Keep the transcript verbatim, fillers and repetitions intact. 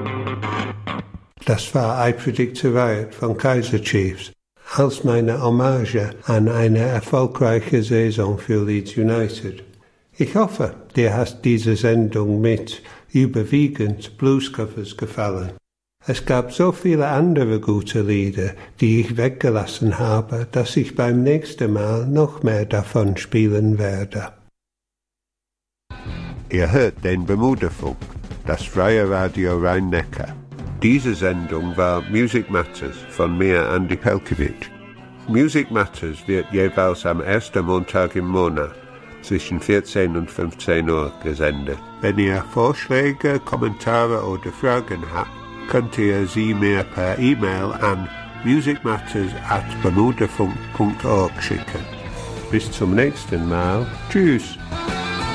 Das war I Predict a Riot von Kaiser Chiefs, als meine Hommage an eine erfolgreiche Saison für Leeds United. Ich hoffe, dir hat diese Sendung mit überwiegend Bluescovers gefallen. Es gab so viele andere gute Lieder, die ich weggelassen habe, dass ich beim nächsten Mal noch mehr davon spielen werde. Ihr hört den Bermuda-Funk, das freie Radio Rhein-Neckar. Diese Sendung war Music Matters von mir, Andy Pelkowitsch. Music Matters wird jeweils am ersten Montag im Monat zwischen vierzehn und fünfzehn Uhr gesendet. Wenn ihr Vorschläge, Kommentare oder Fragen habt, könnt ihr sie mir per E-Mail an musicmatters at bermudafunk punkt org schicken. Bis zum nächsten Mal. Tschüss.